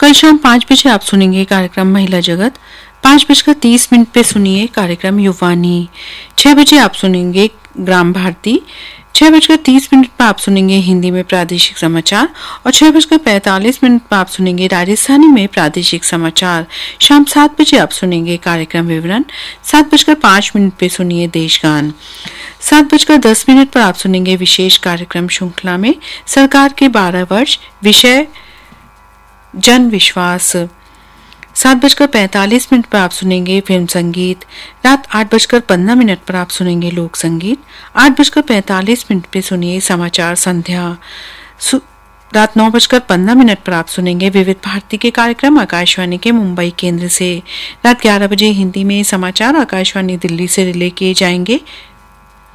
कल शाम 5 बजे आप सुनेंगे कार्यक्रम महिला जगत। 5:30 पे सुनिए कार्यक्रम युवानी। 6 बजे आप सुनेंगे ग्राम भारती। 6:30 पर आप सुनेंगे हिंदी में प्रादेशिक समाचार और 6:45 पर आप सुनेंगे राजस्थानी में प्रादेशिक समाचार। शाम 7 बजे आप सुनेंगे कार्यक्रम विवरण। 7:05 पे सुनिए देशगान। 7:10 पर आप सुनेंगे विशेष कार्यक्रम श्रृंखला में सरकार के 12 वर्ष, विषय जन विश्वास। 7:45 पर आप सुनेंगे फिल्म संगीत। रात 8:15 पर आप सुनेंगे लोक संगीत। 8:45 पे सुनिए समाचार संध्या। रात 9:15 पर आप सुनेंगे विविध भारती के कार्यक्रम आकाशवाणी के मुंबई केंद्र से। रात 11 बजे हिंदी में समाचार आकाशवाणी दिल्ली से रिले किए जाएंगे।